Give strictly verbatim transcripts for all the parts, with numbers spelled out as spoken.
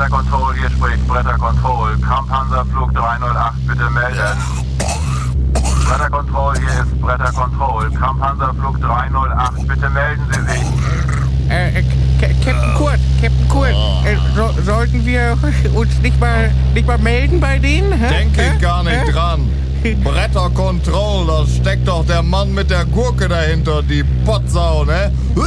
Bretter Control, hier spricht Bretter Control. Kampfpanzerflug drei null acht, bitte melden. Bretter Control, hier ist Bretter Control. Kampfpanzerflug drei null acht, bitte melden Sie sich. Äh, äh, Captain Kurt, Captain Kurt, äh, so, sollten wir uns nicht mal, nicht mal melden bei denen? Hä? Denk ich gar nicht Hä? dran. Bretter Control, da steckt doch der Mann mit der Gurke dahinter, die Pottsau, ne?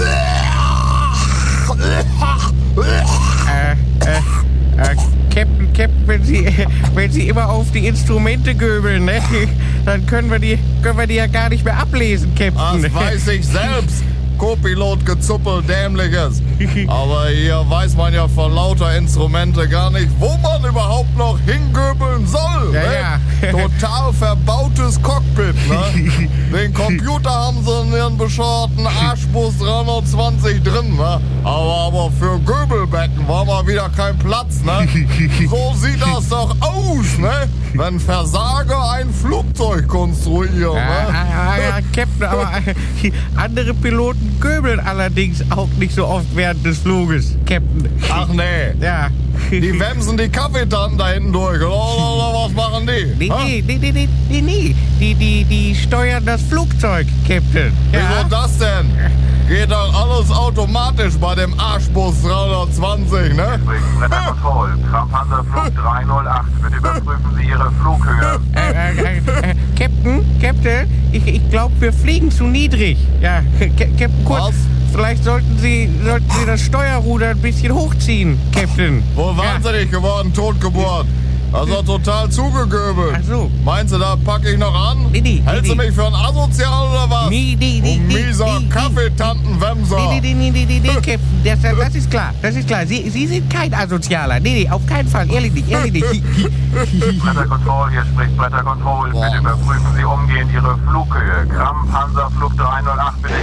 Äh, äh, äh, Captain, Captain, wenn Sie, wenn Sie immer auf die Instrumente göbeln, ne, dann können wir die, können wir die ja gar nicht mehr ablesen, Captain. Das weiß ich selbst. Co-Pilot gezuppel, dämliches. Aber hier weiß man ja vor lauter Instrumente gar nicht, wo man überhaupt noch hingöbeln soll. Ja, ne? ja. Total verbautes Cockpit. Ne? Den Computer haben sie in ihren bescheuerten Arschbus dreihundertzwanzig drin. Ne? Aber, aber für Göbelbecken war mal wieder kein Platz. Ne? So sieht das doch aus, ne? Wenn Versager ein Flugzeug konstruieren. Ja, Ne? ja, ja, Captain, aber äh, andere Piloten göbeln allerdings auch nicht so oft während des Fluges, Captain. Ach nee. Ja. Die wemsen die Kaffeetannen da hinten durch, oder, oder was machen die? Nee, Ha? nee, nee, nee, nee, nee, nee. Die, die, die steuern das Flugzeug, Captain. Wieso das denn? Geht doch alles automatisch bei dem Arschbus dreihundertzwanzig, ne? Spricht Bretter Control. Kampfpanzerflug drei null acht, bitte überprüfen Sie Ihre Flughöhe. Äh, äh, äh, Captain, Captain, ich, ich glaube, wir fliegen zu niedrig. Ja, Ca- Captain Kurt, Was? vielleicht sollten Sie, sollten Sie das Steuerruder ein bisschen hochziehen, Captain. Wohl wahnsinnig geworden, Totgeburt. Also total zugegöbelt. Ach so. Meinst du, da pack ich noch an? Nee, nee, Hältst nee, du nee. mich für ein Asozial oder was? Nee, nee, nee, Du nee, mieser nee, nee. Kaffeetantenwemser. Nee, nee, nee, nee, nee, nee, Captain, das, das ist klar, das ist klar. Sie, Sie sind kein Asozialer. Nee, nee, auf keinen Fall, ehrlich nicht, ehrlich nicht. Bretter Control, hier spricht Bretter Control. Boah. Bitte überprüfen Sie umgehend Ihre Flughöhe. Kampfpanzerflug drei null acht, bitte.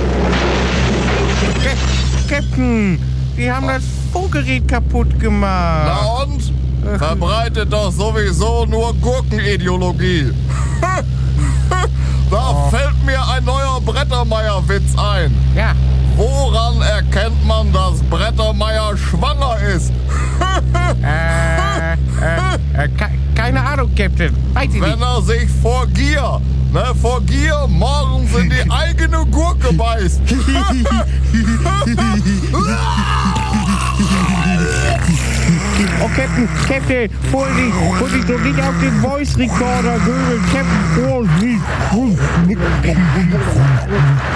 Ca- Captain, Sie haben das Funkgerät kaputt gemacht. Na und? Verbreitet doch sowieso nur Gurkenideologie. Da Oh. fällt mir ein neuer Brettermeier-Witz ein. Ja, Woran erkennt man, dass Brettermeier schwanger ist? äh, äh, äh ke- keine Ahnung, Captain. Weiß ich Wenn nicht. er sich vor Gier, ne, vor Gier morgens in die eigene Gurke beißt. Oh, Captain, Captain, Vorsicht, Vorsicht, doch nicht auf den Voice Recorder göbeln. Captain, Vorsicht.